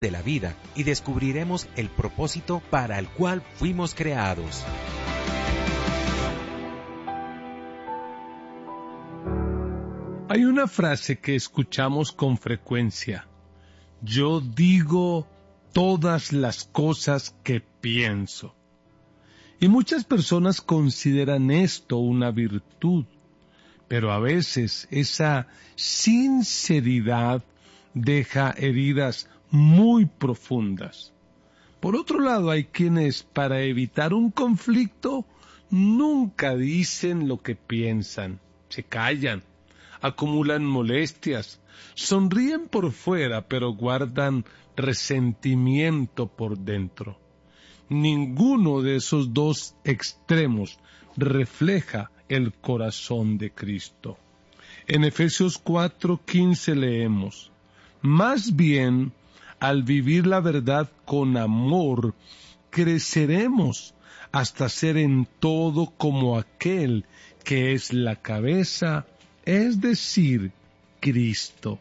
de la vida y descubriremos el propósito para el cual fuimos creados. Hay una frase que escuchamos con frecuencia: yo digo todas las cosas que pienso. Y muchas personas consideran esto una virtud, pero a veces esa sinceridad deja heridas muy profundas. Por otro lado, hay quienes, para evitar un conflicto, nunca dicen lo que piensan, se callan, acumulan molestias, sonríen por fuera, pero guardan resentimiento por dentro. Ninguno de esos dos extremos refleja el corazón de Cristo. En Efesios 4:15 leemos: más bien, al vivir la verdad con amor, creceremos hasta ser en todo como aquel que es la cabeza, es decir, Cristo.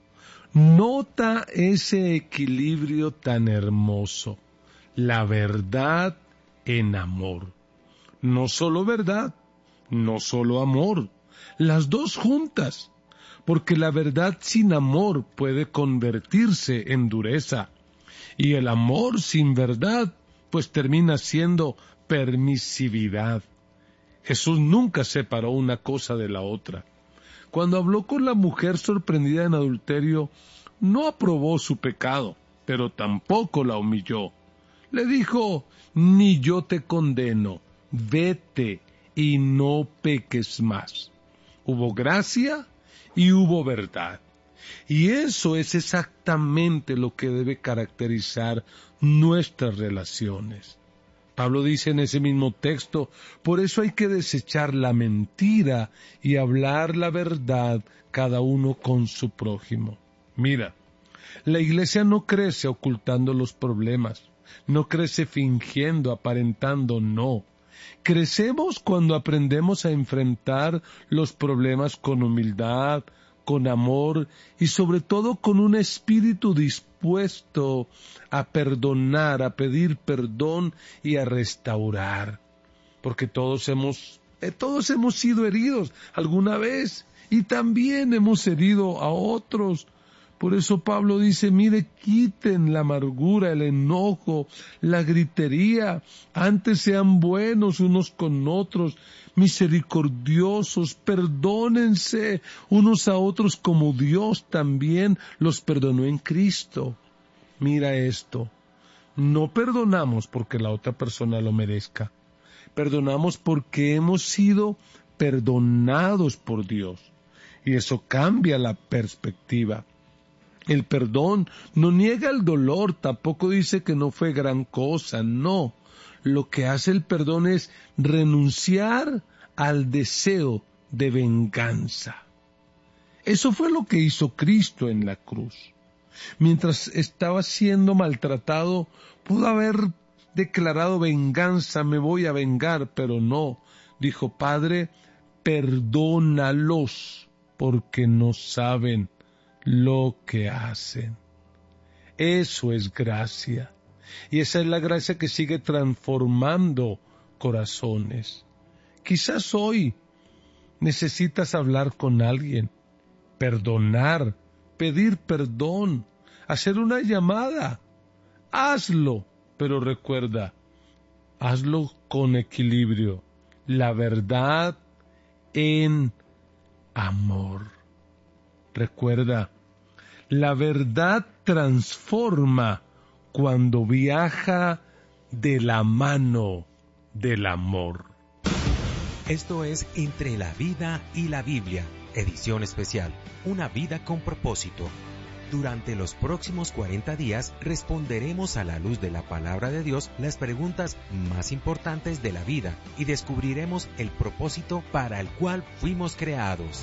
Nota ese equilibrio tan hermoso, la verdad en amor. No solo verdad, no solo amor, las dos juntas, porque la verdad sin amor puede convertirse en dureza, y el amor sin verdad pues termina siendo permisividad. Jesús nunca separó una cosa de la otra. Cuando habló con la mujer sorprendida en adulterio, no aprobó su pecado, pero tampoco la humilló. Le dijo: ni yo te condeno, vete y no peques más. Hubo gracia y hubo verdad. Y eso es exactamente lo que debe caracterizar nuestras relaciones. Pablo dice en ese mismo texto: por eso hay que desechar la mentira y hablar la verdad cada uno con su prójimo. Mira, la iglesia no crece ocultando los problemas, no crece fingiendo, aparentando, no. Crecemos cuando aprendemos a enfrentar los problemas con humildad, con amor y sobre todo con un espíritu dispuesto a perdonar, a pedir perdón y a restaurar. Porque todos hemos sido heridos alguna vez y también hemos herido a otros. Por eso Pablo dice: mire, quiten la amargura, el enojo, la gritería, antes sean buenos unos con otros, misericordiosos, perdónense unos a otros como Dios también los perdonó en Cristo. Mira esto, no perdonamos porque la otra persona lo merezca, perdonamos porque hemos sido perdonados por Dios, y eso cambia la perspectiva. El perdón no niega el dolor, tampoco dice que no fue gran cosa, no. Lo que hace el perdón es renunciar al deseo de venganza. Eso fue lo que hizo Cristo en la cruz. Mientras estaba siendo maltratado, pudo haber declarado venganza, me voy a vengar, pero no. Dijo: Padre, perdónalos, porque no saben lo que hacen. Eso es gracia, y esa es la gracia que sigue transformando corazones. Quizás hoy necesitas hablar con alguien, perdonar, pedir perdón, hacer una llamada. Hazlo, pero recuerda, hazlo con equilibrio, la verdad en amor. Recuerda, la verdad transforma cuando viaja de la mano del amor. Esto es Entre la Vida y la Biblia, edición especial, una vida con propósito. Durante los próximos 40 días responderemos a la luz de la palabra de Dios las preguntas más importantes de la vida y descubriremos el propósito para el cual fuimos creados.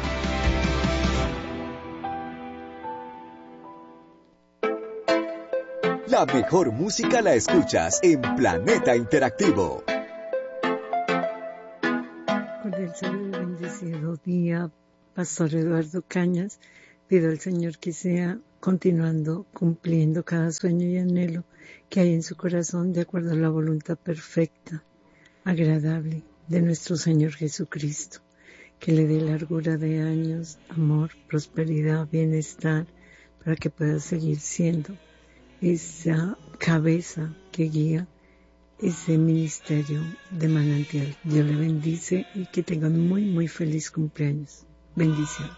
La mejor música la escuchas en Planeta Interactivo. Con el saludo y bendecido día, Pastor Eduardo Cañas. Pido al Señor que sea continuando cumpliendo cada sueño y anhelo que hay en su corazón de acuerdo a la voluntad perfecta, agradable de nuestro Señor Jesucristo, que le dé largura de años, amor, prosperidad, bienestar, para que pueda seguir siendo esa cabeza que guía ese ministerio de Manantial. Dios le bendice y que tengan muy, muy feliz cumpleaños. Bendiciones.